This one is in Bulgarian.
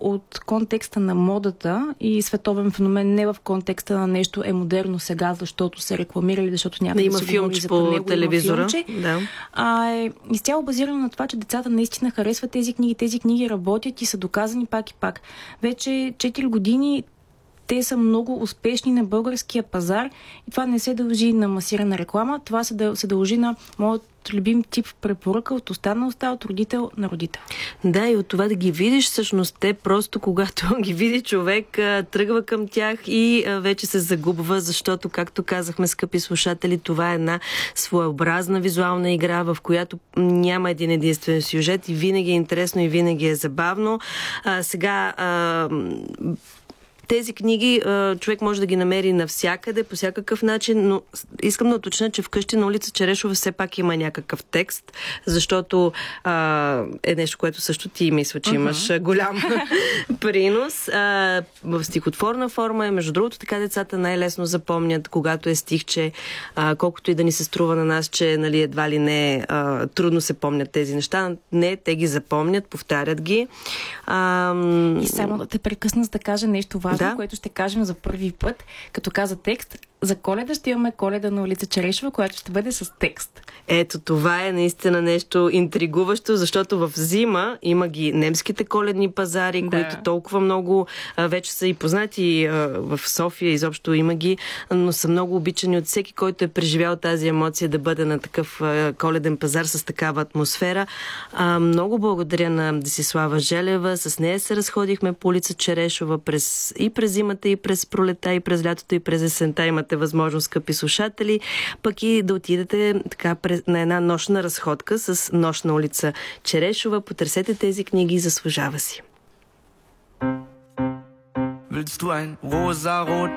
от контекста на модата и световен феномен, не в контекста на нещо е модерно сега, защото се рекламирали, защото някой има филмче по телевизора. Да. Е изцяло базирано на това, че децата наистина харесват тези книги. Тези книги работят и са доказани пак и пак. Вече 4 години те са много успешни на българския пазар и това не се дължи на масирана реклама, това се дължи на моят любим тип препоръка от уста на уста, от родител на родител. Да, и от това да ги видиш, всъщност те просто когато ги види човек, тръгва към тях и вече се загубва, защото, както казахме, скъпи слушатели, това е една своеобразна визуална игра, в която няма един единствен сюжет и винаги е интересно и винаги е забавно. Тези книги човек може да ги намери навсякъде, по всякакъв начин, но искам да уточня, че вкъщи на улица Черешова все пак има някакъв текст, защото е нещо, което също ти мисля, че имаш голям принос. В стихотворна форма е, между другото, така децата най-лесно запомнят, когато е стихче, колкото и да ни се струва на нас, че нали, едва ли не трудно се помнят тези неща. Не, те ги запомнят, повтарят ги. И само да те прекъсна, за да кажа нещо важно, което ще кажем за първи път, като каза текст. За Коледа ще имаме Коледа на улица Черешова, която ще бъде с текст. Ето, това е наистина нещо интригуващо, защото в зима има ги немските коледни пазари, които толкова много вече са и познати в София, изобщо има ги, но са много обичани от всеки, който е преживял тази емоция да бъде на такъв коледен пазар с такава атмосфера. Много благодаря на Десислава Желева. С нея се разходихме по улица Черешова и през зимата, и през пролета, и през лятото, и през есента. Имате възможност, скъпи слушатели, пък и да отидете така на една нощна разходка с нощна улица Черешова. Потърсете тези книги, заслужава си.